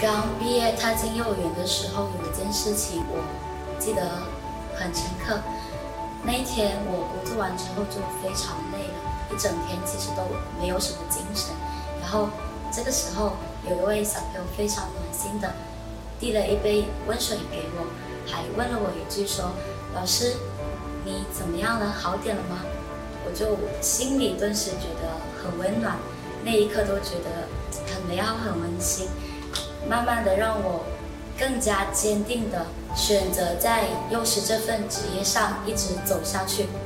刚毕业踏进幼儿园的时候，有一件事情我记得很深刻。那一天我工作完之后就非常累了，一整天其实都没有什么精神。然后这个时候有一位小朋友非常暖心的递了一杯温水给我，还问了我一句说：“老师，你怎么样了？好点了吗？”我就心里顿时觉得很温暖，那一刻都觉得很美好、很温馨。慢慢的让我更加坚定的选择在幼师这份职业上一直走下去。